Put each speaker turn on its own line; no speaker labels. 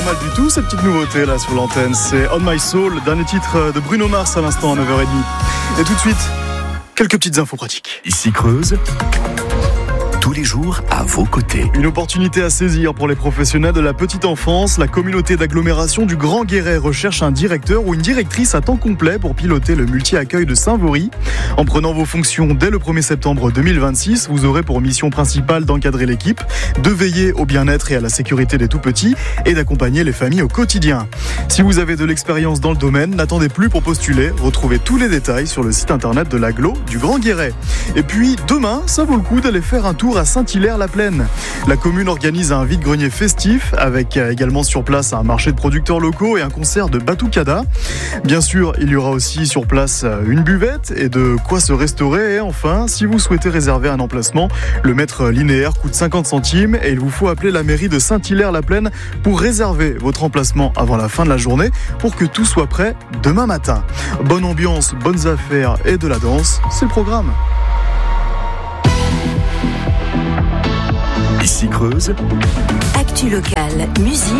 pas mal du tout cette petite nouveauté là sur l'antenne. C'est On My Soul, dernier titre de Bruno Mars à l'instant à 9h30. Et tout de suite, quelques petites infos pratiques.
Ici Creuse, tous les jours à vos côtés.
Une opportunité à saisir pour les professionnels de la petite enfance. La communauté d'agglomération du Grand Guéret recherche un directeur ou une directrice à temps complet pour piloter le multi-accueil de Saint-Vaury. En prenant vos fonctions dès le 1er septembre 2026, vous aurez pour mission principale d'encadrer l'équipe, de veiller au bien-être et à la sécurité des tout-petits et d'accompagner les familles au quotidien. Si vous avez de l'expérience dans le domaine, n'attendez plus pour postuler. Retrouvez tous les détails sur le site internet de l'agglo du Grand Guéret. Et puis demain, ça vaut le coup d'aller faire un tour à Saint-Hilaire-la-Plaine. La commune organise un vide-grenier festif avec également sur place un marché de producteurs locaux et un concert de batucada. Bien sûr, il y aura aussi sur place une buvette et de quoi se restaurer. Et enfin, si vous souhaitez réserver un emplacement, le mètre linéaire coûte 50 centimes et il vous faut appeler la mairie de Saint-Hilaire-la-Plaine pour réserver votre emplacement avant la fin de la journée pour que tout soit prêt demain matin. Bonne ambiance, bonnes affaires et de la danse, c'est le programme.
Ici Creuse,
Actu locale, musique